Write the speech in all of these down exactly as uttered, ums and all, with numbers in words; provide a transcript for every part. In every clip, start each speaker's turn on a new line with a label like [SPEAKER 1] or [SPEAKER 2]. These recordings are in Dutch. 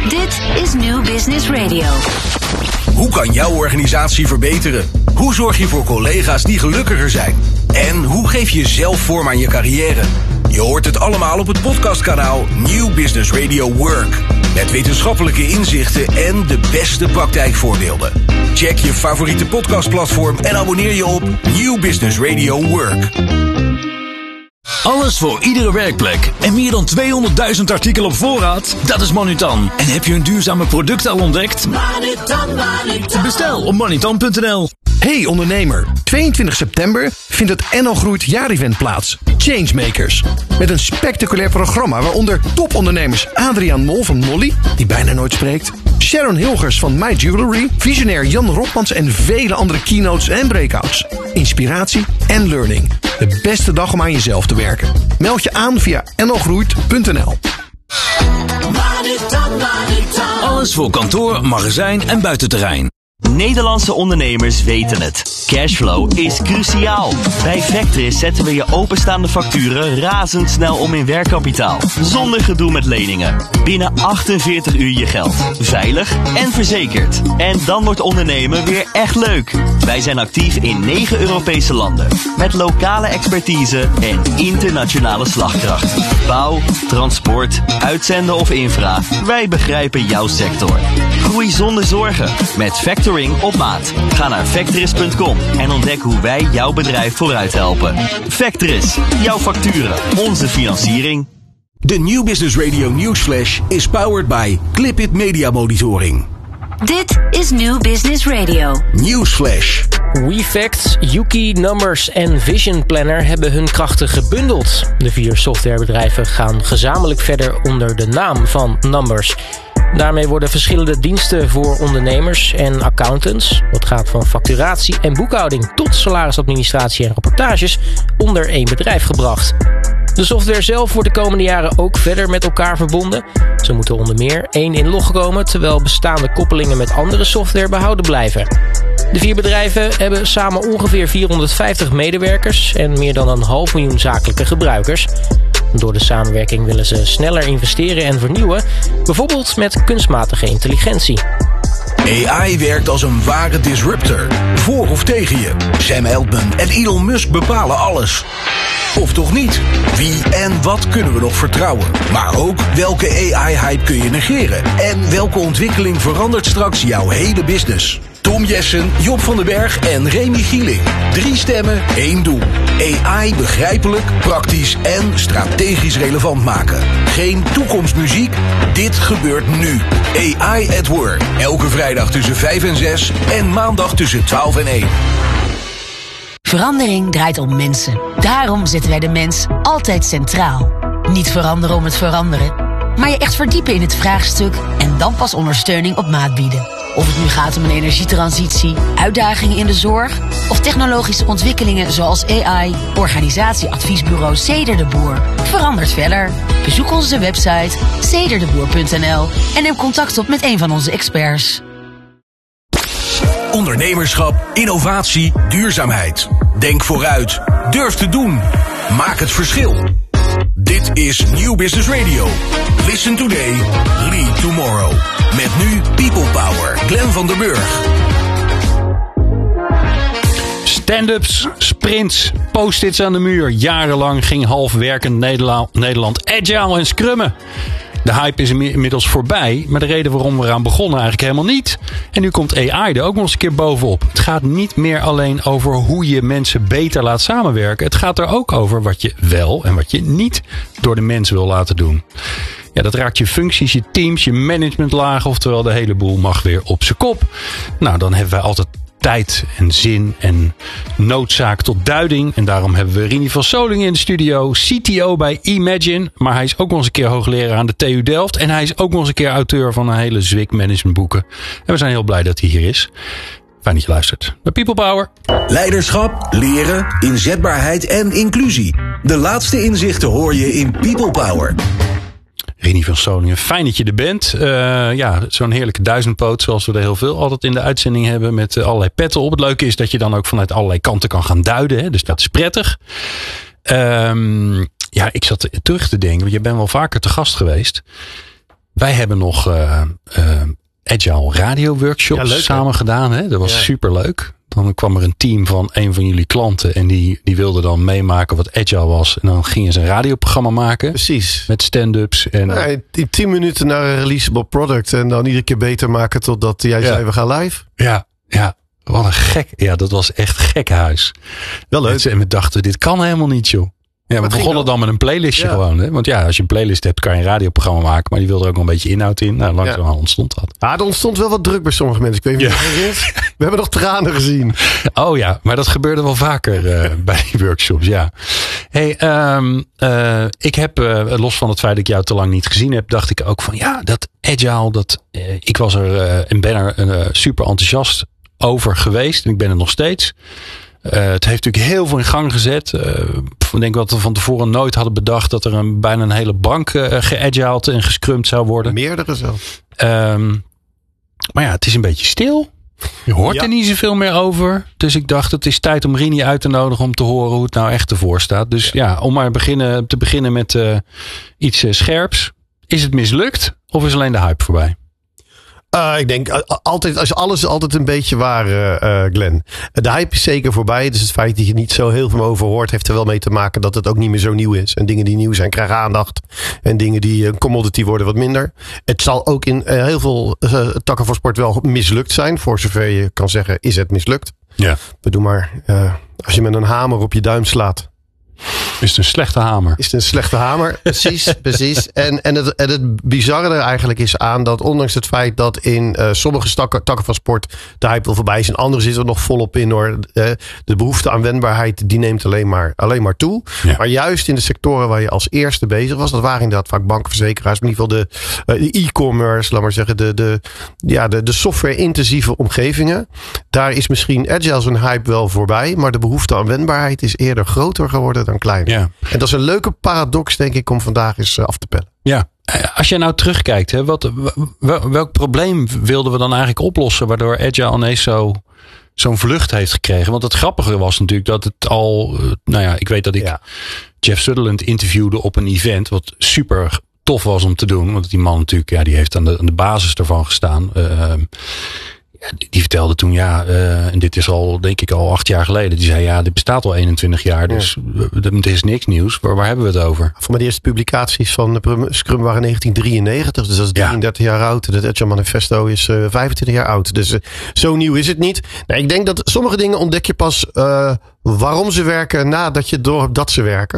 [SPEAKER 1] Dit is New Business Radio.
[SPEAKER 2] Hoe kan jouw organisatie verbeteren? Hoe zorg je voor collega's die gelukkiger zijn? En hoe geef je zelf vorm aan je carrière? Je hoort het allemaal op het podcastkanaal New Business Radio Work. Met wetenschappelijke inzichten en de beste praktijkvoorbeelden. Check je favoriete podcastplatform en abonneer je op New Business Radio Work.
[SPEAKER 3] Alles voor iedere werkplek en meer dan tweehonderdduizend artikelen op voorraad? Dat is Manutan. En heb je een duurzame product al ontdekt?
[SPEAKER 4] Manutan, Manutan.
[SPEAKER 3] Bestel op manutan punt n l.
[SPEAKER 5] Hey ondernemer, tweeëntwintig september vindt het N L Groeit jaarevent plaats. Changemakers. Met een spectaculair programma waaronder topondernemers Adriaan Mol van Molly, die bijna nooit spreekt, Sharon Hilgers van My Jewelry, visionair Jan Rotmans en vele andere keynotes en breakouts. Inspiratie en learning. De beste dag om aan jezelf te werken. Meld je aan via n l groeit punt n l.
[SPEAKER 3] Alles voor kantoor, magazijn en buitenterrein.
[SPEAKER 6] Nederlandse ondernemers weten het. Cashflow is cruciaal. Bij Vectris zetten we je openstaande facturen razendsnel om in werkkapitaal. Zonder gedoe met leningen. Binnen achtenveertig uur je geld. Veilig en verzekerd. En dan wordt ondernemen weer echt leuk. Wij zijn actief in negen Europese landen. Met lokale expertise en internationale slagkracht. Bouw, transport, uitzenden of infra. Wij begrijpen jouw sector. Groei zonder zorgen. Met Factoring op maat. Ga naar Vectris punt com en ontdek hoe wij jouw bedrijf vooruit helpen. Vectris, jouw facturen, onze financiering.
[SPEAKER 2] De New Business Radio Newsflash is powered by Clipit Media Monitoring.
[SPEAKER 1] Dit is New Business Radio.
[SPEAKER 2] Newsflash.
[SPEAKER 7] WeFact, Yuki, Numbers en Vision Planner hebben hun krachten gebundeld. De vier softwarebedrijven gaan gezamenlijk verder onder de naam van Numbers. Daarmee worden verschillende diensten voor ondernemers en accountants, dat gaat van facturatie en boekhouding tot salarisadministratie en rapportages, onder één bedrijf gebracht. De software zelf wordt de komende jaren ook verder met elkaar verbonden. Ze moeten onder meer één inlog komen, terwijl bestaande koppelingen met andere software behouden blijven. De vier bedrijven hebben samen ongeveer vierhonderdvijftig medewerkers en meer dan een half miljoen zakelijke gebruikers. Door de samenwerking willen ze sneller investeren en vernieuwen, bijvoorbeeld met kunstmatige intelligentie.
[SPEAKER 2] A I werkt als een ware disruptor. Voor of tegen je. Sam Altman en Elon Musk bepalen alles. Of toch niet? Wie en wat kunnen we nog vertrouwen? Maar ook welke A I-hype kun je negeren? En welke ontwikkeling verandert straks jouw hele business? Tom Jessen, Job van den Berg en Remy Gieling. Drie stemmen, één doel. A I begrijpelijk, praktisch en strategisch relevant maken. Geen toekomstmuziek, dit gebeurt nu. A I at Work. Elke vrijdag tussen vijf en zes en maandag tussen twaalf en één.
[SPEAKER 8] Verandering draait om mensen. Daarom zetten wij de mens altijd centraal. Niet veranderen om het veranderen, maar je echt verdiepen in het vraagstuk en dan pas ondersteuning op maat bieden. Of het nu gaat om een energietransitie, uitdagingen in de zorg of technologische ontwikkelingen zoals A I, organisatieadviesbureau Ceder de Boer. Verandert verder. Bezoek onze website ceder de boer punt n l en neem contact op met een van onze experts.
[SPEAKER 2] Ondernemerschap, innovatie, duurzaamheid. Denk vooruit. Durf te doen. Maak het verschil. Dit is New Business Radio. Listen today, lead tomorrow. Met nu People Power, Glenn van der Burg.
[SPEAKER 9] Stand-ups, sprints, post-its aan de muur. Jarenlang ging half werkend Nederland agile en scrummen. De hype is inmiddels voorbij, maar de reden waarom we eraan begonnen eigenlijk helemaal niet. En nu komt A I er ook nog eens een keer bovenop. Het gaat niet meer alleen over hoe je mensen beter laat samenwerken. Het gaat er ook over wat je wel en wat je niet door de mens wil laten doen. Ja, dat raakt je functies, je teams, je managementlagen, oftewel de hele boel mag weer op zijn kop. Nou, dan hebben wij altijd tijd en zin en noodzaak tot duiding. En daarom hebben we Rini van Solingen in de studio, C T O bij Imagine. Maar hij is ook nog eens een keer hoogleraar aan de T U Delft. En hij is ook nog eens een keer auteur van een hele zwik managementboeken. En we zijn heel blij dat hij hier is. Fijn dat je luistert naar People Power.
[SPEAKER 2] Leiderschap, leren, inzetbaarheid en inclusie. De laatste inzichten hoor je in People Power.
[SPEAKER 9] Rini van Solingen, fijn dat je er bent. Uh, ja, zo'n heerlijke duizendpoot zoals we er heel veel altijd in de uitzending hebben met uh, allerlei petten op. Het leuke is dat je dan ook vanuit allerlei kanten kan gaan duiden. Hè? Dus dat is prettig. Um, ja, ik zat terug te denken, want je bent wel vaker te gast geweest. wij hebben nog uh, uh, Agile radio workshops ja, leuk, samen hè? gedaan. Hè? Dat was ja. superleuk. Dan kwam er een team van een van jullie klanten. En die, die wilde dan meemaken wat Agile was. En dan gingen ze een radioprogramma maken.
[SPEAKER 10] Precies.
[SPEAKER 9] Met stand-ups. En
[SPEAKER 10] ja, in tien minuten naar een releasable product. En dan iedere keer beter maken totdat jij ja. zei we gaan live.
[SPEAKER 9] Ja, ja. Wat een gek. Ja, dat was echt gek huis.
[SPEAKER 10] Wel leuk.
[SPEAKER 9] En we dachten, dit kan helemaal niet, joh. Ja, we begonnen dan met een playlistje ja. gewoon. Hè? Want ja, als je een playlist hebt, kan je een radioprogramma maken. Maar die wilde er ook nog een beetje inhoud in. Nou, langzaam ja. ontstond dat.
[SPEAKER 10] Ah, er ontstond wel wat druk bij sommige mensen. Ik weet niet ja. of het is. We hebben nog tranen gezien.
[SPEAKER 9] Oh ja, maar dat gebeurde wel vaker uh, bij die workshops, ja. Hey, um, uh, ik heb, uh, los van het feit dat ik jou te lang niet gezien heb, dacht ik ook van ja, dat Agile, dat, uh, ik was er uh, en ben er uh, super enthousiast over geweest. En ik ben er nog steeds. Uh, het heeft natuurlijk heel veel in gang gezet. Uh, ik denk dat we van tevoren nooit hadden bedacht dat er een, bijna een hele bank uh, geagiled en gescrumd zou worden.
[SPEAKER 10] Meerdere zelfs.
[SPEAKER 9] Um, maar ja, het is een beetje stil. Je hoort ja. er niet zoveel meer over. Dus ik dacht, het is tijd om Rini uit te nodigen om te horen hoe het nou echt ervoor staat. Dus ja, ja om maar beginnen, te beginnen met uh, iets uh, scherps. Is het mislukt of is alleen de hype voorbij?
[SPEAKER 10] Uh, ik denk altijd, als alles is altijd een beetje waar, uh, Glenn. De hype is zeker voorbij. Dus het feit dat je niet zo heel veel over hoort, heeft er wel mee te maken dat het ook niet meer zo nieuw is. En dingen die nieuw zijn, krijgen aandacht. En dingen die een commodity worden wat minder. Het zal ook in uh, heel veel uh, takken van sport wel mislukt zijn. Voor zover je kan zeggen, is het mislukt.
[SPEAKER 9] Ja.
[SPEAKER 10] Bedoel maar, uh, als je met een hamer op je duim slaat.
[SPEAKER 9] Is het een slechte hamer?
[SPEAKER 10] Is het een slechte hamer, precies. precies. En, en, het, en het bizarre er eigenlijk is aan dat ondanks het feit dat in uh, sommige takken, takken van sport de hype wel voorbij is. En andere zitten er nog volop in hoor. Uh, de behoefte aan wendbaarheid die neemt alleen maar, alleen maar toe. Ja. Maar juist in de sectoren waar je als eerste bezig was. Dat waren inderdaad vaak banken, verzekeraars. Maar in ieder geval de, uh, de e-commerce, laat maar zeggen. De, de, ja, de, de software-intensieve omgevingen. Daar is misschien Agile zo'n hype wel voorbij. Maar de behoefte aan wendbaarheid is eerder groter geworden dan kleiner.
[SPEAKER 9] Ja.
[SPEAKER 10] En dat is een leuke paradox, denk ik, om vandaag eens af te pellen.
[SPEAKER 9] Ja, als je nou terugkijkt, hè, wat, welk probleem wilden we dan eigenlijk oplossen, waardoor Agile ineens zo, zo'n vlucht heeft gekregen? Want het grappige was natuurlijk dat het al, nou ja, ik weet dat ik ja. Jeff Sutherland interviewde op een event, wat super tof was om te doen. Want die man natuurlijk, ja, die heeft aan de, aan de basis ervan gestaan. Uh, Die vertelde toen, ja, uh, en dit is al, denk ik, al acht jaar geleden. Die zei, ja, dit bestaat al eenentwintig jaar, dus ja. dit is niks nieuws. Waar, waar hebben we het over?
[SPEAKER 10] Voor mij de eerste publicaties van Scrum waren negentien drieënnegentig, dus dat is drieëndertig ja. jaar oud. Het Agile Manifesto is uh, vijfentwintig jaar oud. Dus uh, zo nieuw is het niet. Nou, ik denk dat sommige dingen ontdek je pas uh, waarom ze werken nadat je door hebt dat ze werken.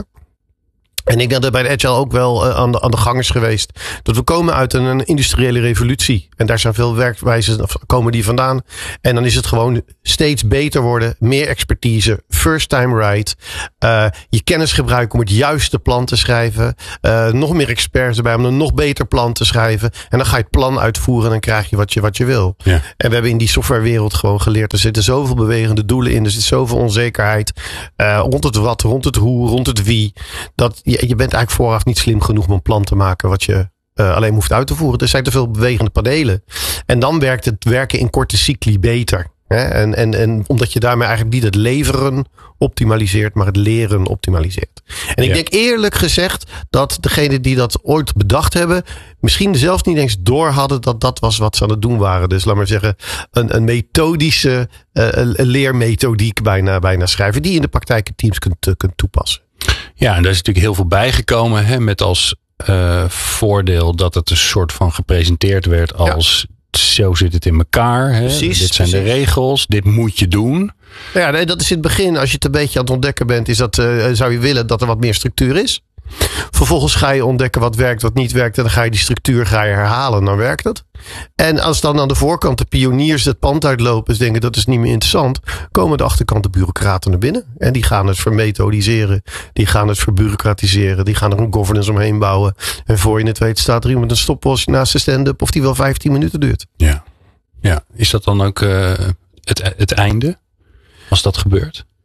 [SPEAKER 10] En ik denk dat bij de Agile ook wel uh, aan, de, aan de gang is geweest. Dat we komen uit een, een industriële revolutie. En daar zijn veel werkwijzen, of komen die vandaan. En dan is het gewoon steeds beter worden. Meer expertise. First time right. Uh, je kennis gebruiken om het juiste plan te schrijven. Uh, nog meer experts erbij om een nog beter plan te schrijven. En dan ga je het plan uitvoeren en dan krijg je wat je, wat je wil. Ja. En we hebben in die softwarewereld gewoon geleerd. Er zitten zoveel bewegende doelen in. Er zit zoveel onzekerheid. Uh, rond het wat, rond het hoe, rond het wie. Dat je, je bent eigenlijk vooraf niet slim genoeg om een plan te maken wat je uh, alleen hoeft uit te voeren. Er zijn te veel bewegende panelen. En dan werkt het werken in korte cycli beter. Hè? En, en, en omdat je daarmee eigenlijk niet het leveren optimaliseert, maar het leren optimaliseert. En ik ja. denk eerlijk gezegd dat degenen die dat ooit bedacht hebben, misschien zelfs niet eens door hadden dat dat was wat ze aan het doen waren. Dus laat maar zeggen, een, een methodische uh, een leermethodiek bijna, bijna schrijven, die je in de praktijk in teams kunt, uh, kunt toepassen.
[SPEAKER 9] Ja, en daar is natuurlijk heel veel bijgekomen, hè, met als uh, voordeel dat het een soort van gepresenteerd werd als ja. zo zit het in elkaar. Hè. Precies, dit zijn precies. de regels, dit moet je doen.
[SPEAKER 10] Ja, nee, dat is in het begin. Als je het een beetje aan het ontdekken bent, is dat, uh, zou je willen dat er wat meer structuur is. Vervolgens ga je ontdekken wat werkt, wat niet werkt. En dan ga je die structuur ga je herhalen. Dan werkt het. En als dan aan de voorkant de pioniers het pand uitlopen. Dus denken dat is niet meer interessant. Komen de achterkant de bureaucraten naar binnen. En die gaan het vermethodiseren. Die gaan het verbureaucratiseren. Die gaan er een governance omheen bouwen. En voor je het weet staat er iemand een stopwatch naast de stand-up. Of die wel vijftien minuten duurt.
[SPEAKER 9] Ja, ja. Is dat dan ook uh, het, het einde? Als dat gebeurt?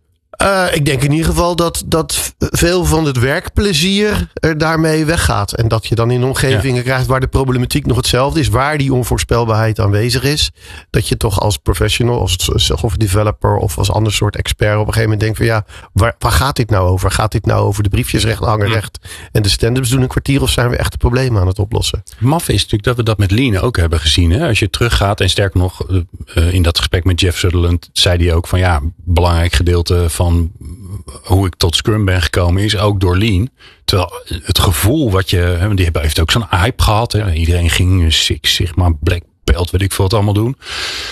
[SPEAKER 10] Uh, ik denk in ieder geval dat, dat veel van het werkplezier er daarmee weggaat. En dat je dan in omgevingen ja. krijgt waar de problematiek nog hetzelfde is. Waar die onvoorspelbaarheid aanwezig is. Dat je toch als professional, als software developer of als ander soort expert op een gegeven moment denkt van ja, waar, waar gaat dit nou over? Gaat dit nou over de briefjes recht, hangen recht en de stand-ups doen een kwartier of zijn we echt de problemen aan het oplossen?
[SPEAKER 9] Maf is natuurlijk dat we dat met Lean ook hebben gezien. Hè? Als je teruggaat en sterker nog uh, in dat gesprek met Jeff Sutherland zei hij ook van ja, belangrijk gedeelte van hoe ik tot Scrum ben gekomen is ook door Lean. Terwijl het gevoel wat je, die heeft ook zo'n hype gehad. Hè? Iedereen ging Six Sigma, Black Belt, weet ik veel wat allemaal doen.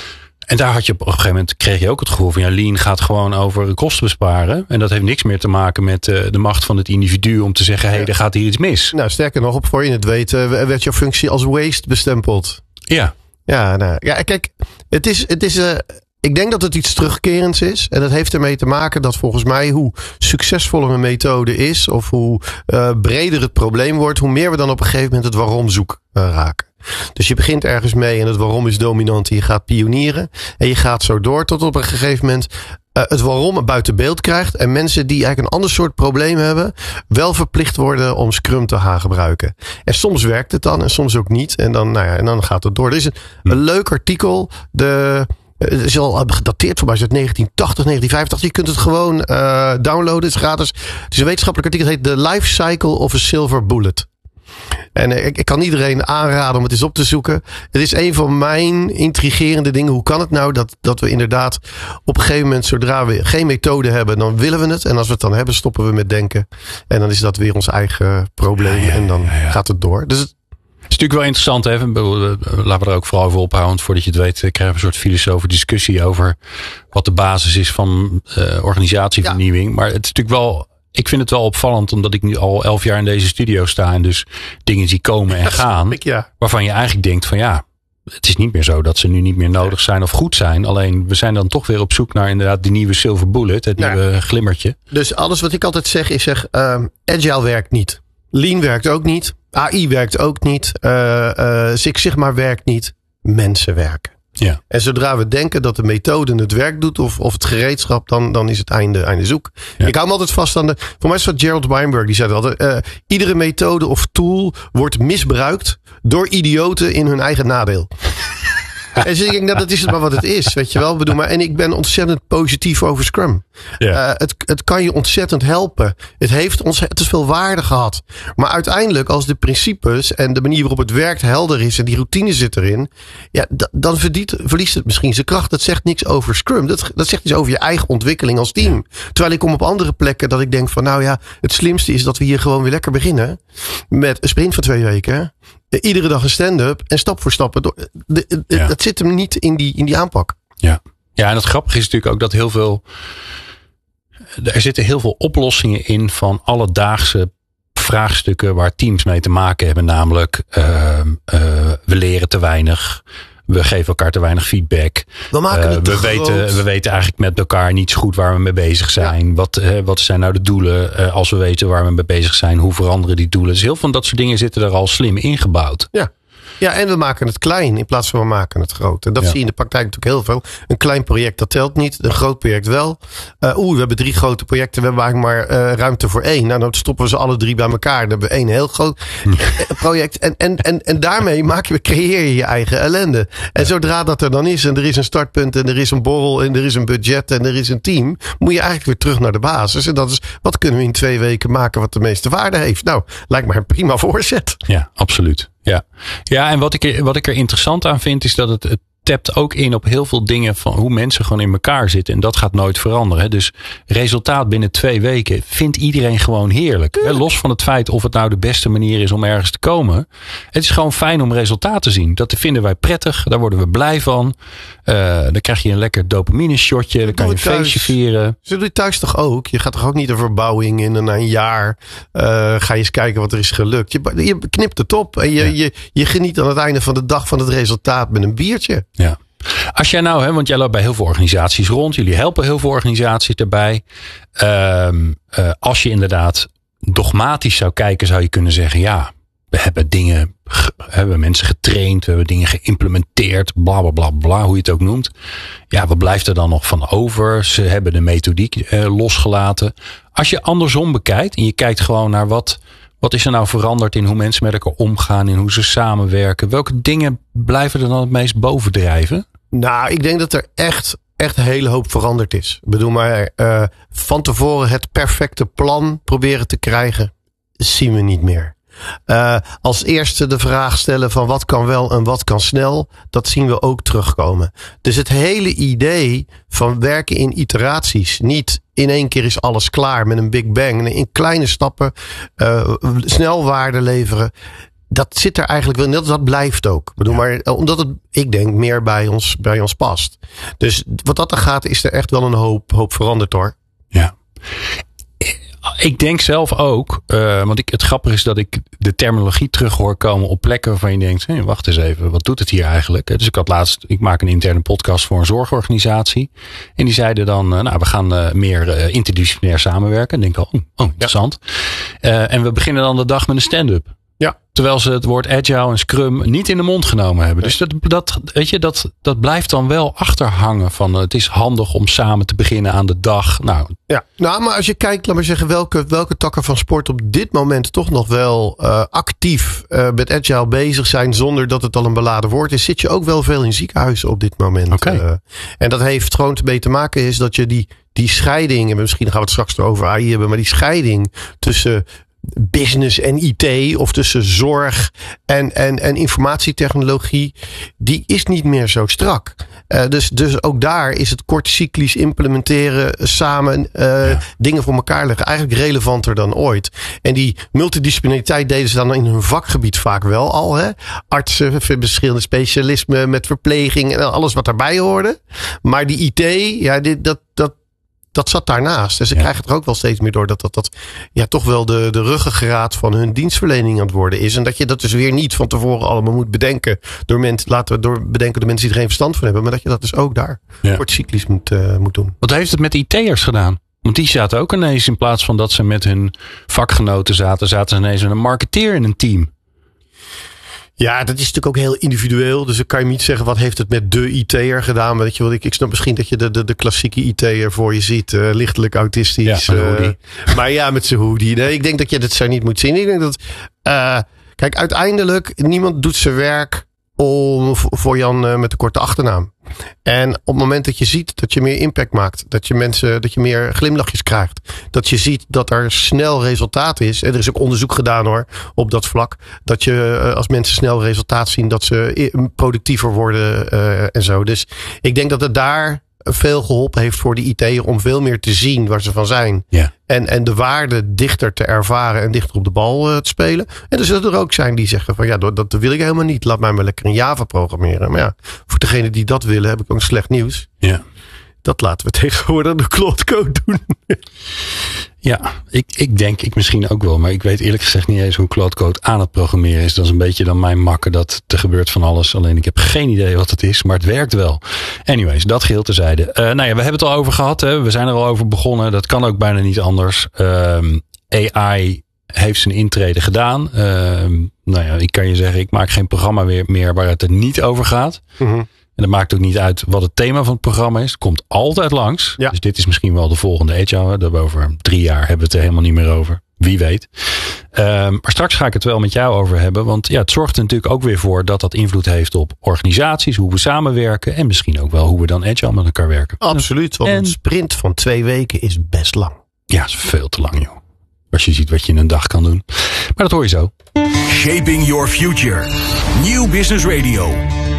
[SPEAKER 9] En daar had je op een gegeven moment kreeg je ook het gevoel van ja, Lean gaat gewoon over kosten besparen. En dat heeft niks meer te maken met uh, de macht van het individu om te zeggen, hé, hey, er gaat hier iets mis.
[SPEAKER 10] Nou, sterker nog, op voor je het weet, uh, werd jouw functie als waste bestempeld.
[SPEAKER 9] Ja.
[SPEAKER 10] Ja, nou, ja, kijk, het is, het is, uh, ik denk dat het iets terugkerends is. En dat heeft ermee te maken dat volgens mij hoe succesvoller een methode is, of hoe uh, breder het probleem wordt, hoe meer we dan op een gegeven moment het waarom zoek uh, raken. Dus je begint ergens mee en het waarom is dominant en je gaat pionieren. En je gaat zo door tot op een gegeven moment uh, het waarom buiten beeld krijgt. En mensen die eigenlijk een ander soort probleem hebben, wel verplicht worden om Scrum te gaan gebruiken. En soms werkt het dan en soms ook niet. En dan, nou ja, en dan gaat het door. Er is een, een leuk artikel. De... Het is al gedateerd voor mij uit negentien tachtig, negentien vijfentachtig. Je kunt het gewoon uh, downloaden. Het is gratis. Het is een wetenschappelijk artikel. Het heet The Life Cycle of a Silver Bullet. En uh, ik, ik kan iedereen aanraden om het eens op te zoeken. Het is een van mijn intrigerende dingen. Hoe kan het nou dat, dat we inderdaad op een gegeven moment, zodra we geen methode hebben, dan willen we het. En als we het dan hebben, stoppen we met denken. En dan is dat weer ons eigen probleem. Ja, ja, en dan ja, ja. gaat het door. Dus het,
[SPEAKER 9] Het is natuurlijk wel interessant. Hè? Laten we er ook vooral over ophouden. Voordat je het weet krijgen we een soort filosofische discussie over wat de basis is van uh, organisatievernieuwing. Ja. Maar het is natuurlijk wel, ik vind het wel opvallend omdat ik nu al elf jaar in deze studio sta en dus dingen zie komen en gaan.
[SPEAKER 10] Ik, ja.
[SPEAKER 9] Waarvan je eigenlijk denkt van ja, het is niet meer zo dat ze nu niet meer nodig zijn of goed zijn. Alleen we zijn dan toch weer op zoek naar inderdaad die nieuwe silver bullet. Het ja. nieuwe glimmertje.
[SPEAKER 10] Dus alles wat ik altijd zeg is zeg, uh, agile werkt niet. Lean werkt ook niet. A I werkt ook niet. Uh, uh, Six Sigma werkt niet. Mensen werken.
[SPEAKER 9] Ja.
[SPEAKER 10] En zodra we denken dat de methode het werk doet of, of het gereedschap, dan, dan is het einde, einde zoek. Ja. Ik hou me altijd vast aan de. Voor mij is het Gerald Weinberg, die zei altijd: uh, iedere methode of tool wordt misbruikt door idioten in hun eigen nadeel. En dus ik denk, nou, dat is het maar wat het is, weet je wel. Bedoel, maar, en ik ben ontzettend positief over Scrum. Ja. Uh, het, het kan je ontzettend helpen. Het heeft ons het is veel waarde gehad. Maar uiteindelijk, als de principes en de manier waarop het werkt helder is en die routine zit erin, ja, d- dan verdient, verliest het misschien zijn kracht. Dat zegt niks over Scrum. Dat, dat zegt iets over je eigen ontwikkeling als team. Ja. Terwijl ik kom op andere plekken dat ik denk van, nou ja, het slimste is dat we hier gewoon weer lekker beginnen met een sprint van twee weken. Iedere dag een stand-up en stap voor stap. De, de, de, ja. Dat zit hem niet in die, in die aanpak.
[SPEAKER 9] Ja. ja, en het grappige is natuurlijk ook dat heel veel. Er zitten heel veel oplossingen in van alledaagse vraagstukken waar teams mee te maken hebben. Namelijk, uh, uh, we leren te weinig. We geven elkaar te weinig feedback.
[SPEAKER 10] We, maken het
[SPEAKER 9] uh, we, weten, we weten eigenlijk met elkaar niet zo goed waar we mee bezig zijn. Ja. Wat, uh, wat zijn nou de doelen? Uh, als we weten waar we mee bezig zijn, hoe veranderen die doelen? Dus heel veel van dat soort dingen zitten er al slim ingebouwd.
[SPEAKER 10] Ja. Ja, en we maken het klein in plaats van we maken het groot. En dat ja. zie je in de praktijk natuurlijk heel veel. Een klein project, dat telt niet. Een groot project wel. Uh, Oeh, we hebben drie grote projecten. We hebben eigenlijk maar uh, ruimte voor één. Nou, dan stoppen we ze alle drie bij elkaar. Dan hebben we één heel groot hm. project. En, en, en, en daarmee maak je, creëer je je eigen ellende. En ja. zodra dat er dan is en er is een startpunt en er is een borrel en er is een budget en er is een team, moet je eigenlijk weer terug naar de basis. En dat is, wat kunnen we in twee weken maken wat de meeste waarde heeft? Nou, lijkt me een prima voorzet.
[SPEAKER 9] Ja, absoluut. Ja, ja en wat ik, er, wat ik er interessant aan vind is dat het, het tapt ook in op heel veel dingen van hoe mensen gewoon in elkaar zitten. En dat gaat nooit veranderen. Dus resultaat binnen twee weken vindt iedereen gewoon heerlijk. Ja. Los van het feit of het nou de beste manier is om ergens te komen. Het is gewoon fijn om resultaat te zien. Dat vinden wij prettig. Daar worden we blij van. Uh, dan krijg je een lekker dopamine shotje. Dan kan je een thuis. feestje vieren.
[SPEAKER 10] Zo doe je thuis toch ook? Je gaat toch ook niet een verbouwing in en na een jaar uh, ga je eens kijken wat er is gelukt. Je, je knipt het op en je, ja. je, je geniet aan het einde van de dag van het resultaat met een biertje.
[SPEAKER 9] Ja. Als jij nou, hè, want jij loopt bij heel veel organisaties rond. Jullie helpen heel veel organisaties erbij. Um, uh, als je inderdaad dogmatisch zou kijken, zou je kunnen zeggen, ja, we hebben dingen, we hebben mensen getraind, we hebben dingen geïmplementeerd, bla bla bla bla, hoe je het ook noemt. Ja, wat blijft er dan nog van over? Ze hebben de methodiek eh, losgelaten. Als je andersom bekijkt en je kijkt gewoon naar wat, wat is er nou veranderd in hoe mensen met elkaar omgaan, in hoe ze samenwerken. Welke dingen blijven er dan het meest bovendrijven?
[SPEAKER 10] Nou, ik denk dat er echt, echt een hele hoop veranderd is. Ik bedoel maar, uh, van tevoren het perfecte plan proberen te krijgen, zien we niet meer. Uh, als eerste de vraag stellen van wat kan wel en wat kan snel, dat zien we ook terugkomen. Dus het hele idee van werken in iteraties, niet in één keer is alles klaar met een big bang, in kleine stappen uh, snel waarde leveren. Dat zit er eigenlijk wel in. Dat, dat blijft ook. Ik bedoel, maar omdat het, ik denk, meer bij ons, bij ons past. Dus wat dat er gaat, is er echt wel een hoop, hoop veranderd hoor.
[SPEAKER 9] Ja. Ik denk zelf ook, uh, want ik, het grappige is dat ik de terminologie terug hoor komen op plekken waarvan je denkt, hey, wacht eens even, wat doet het hier eigenlijk? Dus ik had laatst, ik maak een interne podcast voor een zorgorganisatie. En die zeiden dan, uh, nou, we gaan uh, meer uh, interdisciplinair samenwerken. En denk ik al, oh, oh interessant. Ja. Uh, en we beginnen dan de dag met een stand-up.
[SPEAKER 10] Ja.
[SPEAKER 9] Terwijl ze het woord agile en scrum niet in de mond genomen hebben. Dus dat, dat, weet je, dat, dat blijft dan wel achterhangen van het is handig om samen te beginnen aan de dag. Nou,
[SPEAKER 10] ja. nou maar als je kijkt, laat maar zeggen, welke, welke takken van sport op dit moment toch nog wel uh, actief uh, met agile bezig zijn zonder dat het al een beladen woord is, zit je ook wel veel in ziekenhuizen op dit moment.
[SPEAKER 9] Okay.
[SPEAKER 10] Uh, en dat heeft gewoon mee te maken is dat je die, die scheiding, en misschien gaan we het straks over A I hebben, maar die scheiding tussen business en I T of tussen zorg en, en, en informatietechnologie, die is niet meer zo strak. Uh, dus, dus ook daar is het kortcyclisch implementeren, samen uh, ja. dingen voor elkaar leggen, eigenlijk relevanter dan ooit. En die multidisciplinariteit deden ze dan in hun vakgebied vaak wel al. Hè? Artsen, verschillende specialismen met verpleging en alles wat daarbij hoorde. Maar die I T, ja, dit, dat, dat Dat zat daarnaast. Dus ze ja. krijgen er ook wel steeds meer door dat dat, dat ja, toch wel de, de ruggengraat van hun dienstverlening aan het worden is. En dat je dat dus weer niet van tevoren allemaal moet bedenken. Door mensen, laten we door bedenken door mensen die er geen verstand van hebben. Maar dat je dat dus ook daar ja. kortcyclisch moet, uh, moet doen.
[SPEAKER 9] Wat heeft het met I T'ers gedaan? Want die zaten ook ineens, in plaats van dat ze met hun vakgenoten zaten, zaten ze ineens met een marketeer in een team.
[SPEAKER 10] Ja, dat is natuurlijk ook heel individueel. Dus dan kan je niet zeggen, wat heeft het met de I T'er gedaan? Maar weet je wat, ik, ik snap misschien dat je de, de, de klassieke I T'er voor je ziet. Uh, lichtelijk autistisch.
[SPEAKER 9] Ja, uh,
[SPEAKER 10] maar ja, met zijn hoodie. Nee, ik denk dat je dat zo niet moet zien. Ik denk dat, uh, kijk, uiteindelijk, niemand doet zijn werk om, voor Jan uh, met de korte achternaam. En op het moment dat je ziet dat je meer impact maakt, dat je mensen, dat je meer glimlachjes krijgt, dat je ziet dat er snel resultaat is, en er is ook onderzoek gedaan hoor, op dat vlak, dat je uh, als mensen snel resultaat zien, dat ze productiever worden uh, en zo. Dus ik denk dat het daar veel geholpen heeft voor de I T'er om veel meer te zien waar ze van zijn.
[SPEAKER 9] Ja. En,
[SPEAKER 10] en de waarde dichter te ervaren en dichter op de bal uh, te spelen. En er zullen er ook zijn die zeggen van ja, dat wil ik helemaal niet. Laat mij maar lekker in Java programmeren. Maar ja, voor degenen die dat willen heb ik ook slecht nieuws.
[SPEAKER 9] Ja.
[SPEAKER 10] Dat laten we tegenwoordig de Claude Code doen.
[SPEAKER 9] Ja, ik, ik denk ik misschien ook wel. Maar ik weet eerlijk gezegd niet eens hoe Claude Code aan het programmeren is. Dat is een beetje dan mijn makke dat er gebeurt van alles. Alleen ik heb geen idee wat het is, maar het werkt wel. Anyways, dat geheel terzijde. Uh, nou ja, we hebben het al over gehad. Hè. We zijn er al over begonnen. Dat kan ook bijna niet anders. Um, A I heeft zijn intrede gedaan. Um, nou ja, ik kan je zeggen, ik maak geen programma meer, meer waar het er niet over gaat. Mm-hmm. En dat maakt ook niet uit wat het thema van het programma is. Het komt altijd langs. Ja. Dus dit is misschien wel de volgende agile. Daar over drie jaar hebben we het er helemaal niet meer over. Wie weet. Um, maar straks ga ik het wel met jou over hebben. Want ja, het zorgt er natuurlijk ook weer voor dat dat invloed heeft op organisaties. Hoe we samenwerken. En misschien ook wel hoe we dan agile met elkaar werken.
[SPEAKER 10] Absoluut. Want en een sprint van twee weken is best lang.
[SPEAKER 9] Ja, is veel te lang joh. Als je ziet wat je in een dag kan doen. Maar dat hoor je zo.
[SPEAKER 2] Shaping your future. Nieuw Business Radio.